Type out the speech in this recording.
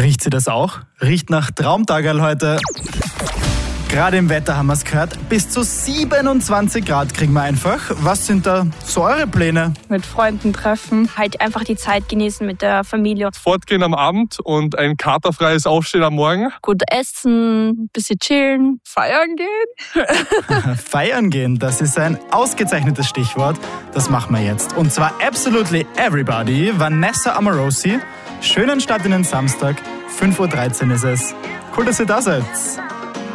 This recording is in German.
Riecht sie das auch? Riecht nach Traumtagerl heute. Gerade im Wetter haben wir es gehört, bis zu 27 Grad kriegen wir einfach. Was sind da so eure Pläne? Mit Freunden treffen, halt einfach die Zeit genießen mit der Familie. Fortgehen am Abend und ein katerfreies Aufstehen am Morgen. Gut essen, bisschen chillen, feiern gehen. Feiern gehen, das ist ein ausgezeichnetes Stichwort. Das machen wir jetzt. Und zwar Absolutely Everybody, Vanessa Amorosi. Schönen Start in den Samstag, 5:13 Uhr ist es. Cool, dass ihr da seid.